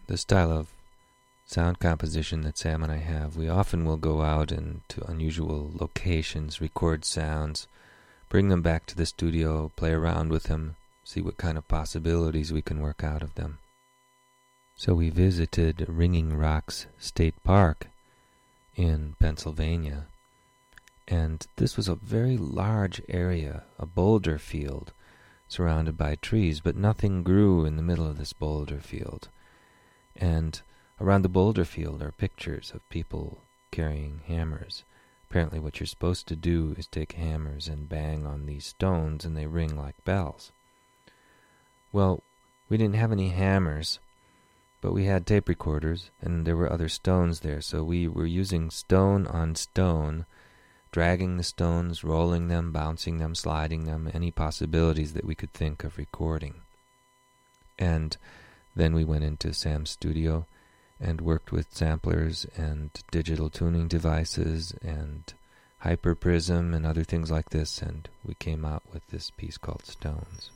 the style of sound composition that Sam and I have, we often will go out into unusual locations, record sounds, bring them back to the studio, play around with them, see what kind of possibilities we can work out of them. So we visited Ringing Rocks State Park in Pennsylvania, and this was a very large area, a boulder field surrounded by trees, but nothing grew in the middle of this boulder field. And around the boulder field are pictures of people carrying hammers. Apparently what you're supposed to do is take hammers and bang on these stones and they ring like bells. Well, we didn't have any hammers, but we had tape recorders and there were other stones there, so we were using stone on stone, dragging the stones, rolling them, bouncing them, sliding them, any possibilities that we could think of recording. And then we went into Sam's studio and worked with samplers and digital tuning devices and Hyperprism and other things like this, and we came out with this piece called Stones.